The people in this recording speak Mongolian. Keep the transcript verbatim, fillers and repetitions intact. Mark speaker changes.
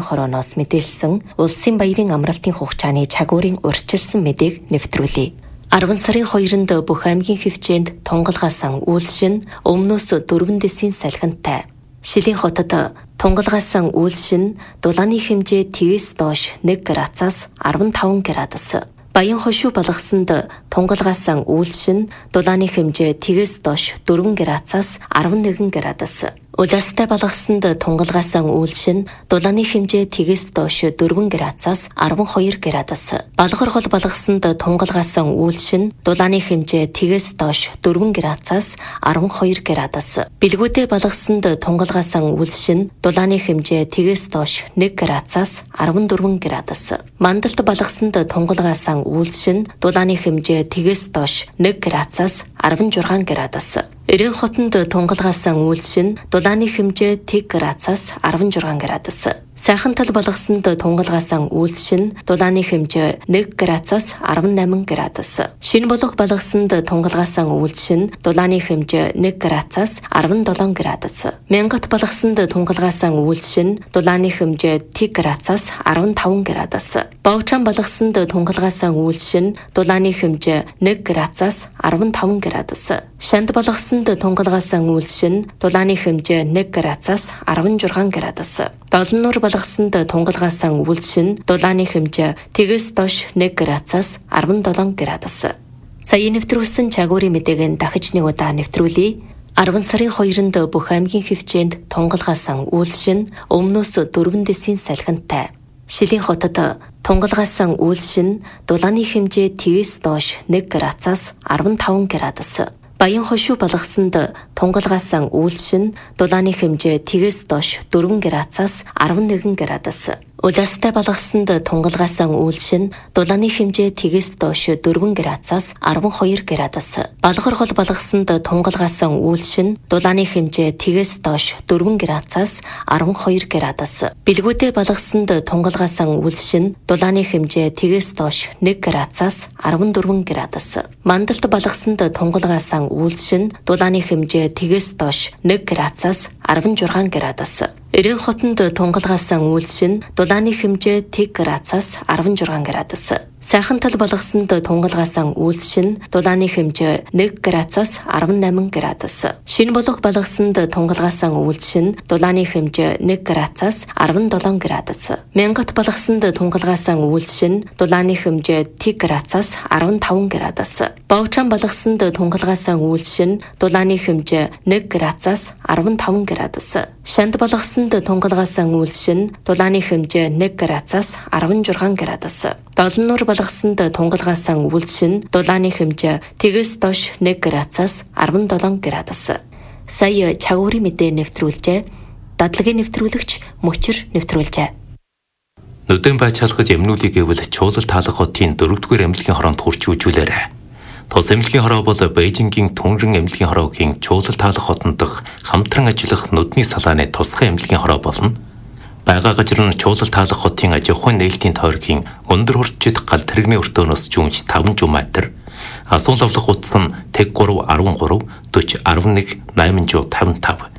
Speaker 1: хорооноос мэдээлсэн улсын баярын амралтын хугацааны чагуурын урьдчилсан мэдээг нэвтрүүлье. арван сарын хоёрнд бүх аймгийн хэмжээнд тунгалгаасан үйлшин өмнөөс дөрвөн дэсийн салхинтай. Шилийн хотод тунгалгаасан үйлшин дулааны хэмжээ тэгээс доош нэг градусаас арван таван градус. Баян хошуу болгосонд тунгалгаасан үйлшин дулааны хэмжээ тэгээс доош дөрвөн градусаас арван нэгэн градус. Улаастай болгосонд тунгалгаасан үйлшин дулааны хэмжээ тэгээс доош дөрвөн градусаас арван хоёр градус. Балгар хол болгосонд тунгалгаасан үйлшин дулааны хэмжээ тэгээс доош дөрвөн градусаас арван хоёр градус. Бэлгүүдээ болгосонд тунгалгаасан үйлшин дулааны хэмжээ тэгээс доош нэг градусаас арван дөрвөн градус. Мандалт болгосонд тунгалгаасан үйлшин дулааны хэмжээ тэгээс доош нэг градусаас арван жургаан градус. Эрен хотонд тунгалгаасан үйлшин дулааны хэмжээ тэг градусаас арван жургаан градус. Сайхан тал болгосонд тунгалгаасан үйлшин дулааны хэмжээ нэг градусаас арван наман градус. Шин болго болгосонд тунгалгаасан үйлшин дулааны хэмжээ нэг градусаас арван долоон градус. Мянгат болгосонд тунгалгаасан үйлшин дулааны хэмжээ тэг градусаас арван таван градус. Бовчан болгосонд тунгалгаасан үйлшин дулааны хэмжээ нэг градусаас арван таван градус. Шанд болгосонд тунгалгаасан үйлшин дулааны хэмжээ нэг градусаас арван жургаан градус. Долон нуур болгосонд тунгалгаасан үйлшин дулааны хэмжээ тэгээс доош нэг градусаас арван долоон градус. Сая нэвтрүүлсэн чагуурын мэдээг дахиж нэг удаа нэвтрүүлье. арван сарын хоёрнд бүх аймгийн хэмжээнд тунгалгаасан үйлшин өмнөөс дөрвөн дэсийн салхинтай. Шилийн хотод тунгалгаасан үйлшин дулааны хэмжээ тэгээс доош нэг градусаас арван таван градус. Баян хошуу болгосонд тунгалгаасан үйлшин дулааны хэмжээ тэгээс доош дөрвөн градусаас арван нэгэн градус. Улаастай болгосонд тунгалгаасан үйлшин дулааны хэмжээ тэгээс доош дөрвөн градусаас арван хоёр градус. Балгар хол болгосонд тунгалгаасан үйлшин дулааны хэмжээ тэгээс доош дөрвөн градусаас арван хоёр градус. Бэлгүүдээ болгосонд тунгалгаасан үйлшин дулааны хэмжээ тэгээс доош нэг градусаас арван дөрвөн градус. Мандалт болгосонд тунгалгаасан үйлшин дулааны хэмжээ тэгээс доош нэг градусаас арван жургаан градус. Эрен хотонд тунгалгаасан үйлшин дулааны хэмжээ тэг градусаас арван жургаан градус. Сайхан тал болгосонд тунгалгаасан үйлшин дулааны хэмжээ нэг градусаас арван наман градус. Шин болго болгосонд тунгалгаасан үйлшин дулааны хэмжээ нэг градусаас арван долоон градус. Мянгат болгосонд тунгалгаасан үйлшин дулааны хэмжээ тэг градусаас арван таван градус. Бовчан болгосонд тунгалгаасан үйлшин дулааны хэмжээ нэг градусаас арван таван градус. Шанд болгосонд тунгалгаасан үйлшин дулааны хэмжээ нэг градусаас арван жургаан градус. Долон нуур болгосонд тунгалгаасан үйлшин дулааны хэмжээ тэгээс доош нэг градусаас арван долоон градус. Сая чагуурын мэдээ нэвтрүүлжээ. Дадлагын нэвтрүүлэгч Мөчир нэвтрүүлжээ.
Speaker 2: Нүдэн бай чалгаж эмнүүлийг гэвэл чуулал таалах хотын дөрөвдүгээр эмнэлгийн хороонд хурч үжүүлээрэ. Тус эмнэлгийн хороо бол Бээжингийн Түнрэн эмнэлгийн хороогийн чуулал таалах хотонд хамтран ажиллах нүдний салааны тусгай эмнэлгийн хороо болно. Бага газар нь чуулал таалах хотын аж ахуйн нээлтийн тойргийн өндөр хурцчид гал тэрэгний өртөөнөөс жүнж таван жумаатар. Асуул авлах утас нь тэг гурав арван гурав, дөрвөн арван нэг, найман жуу тавин тав.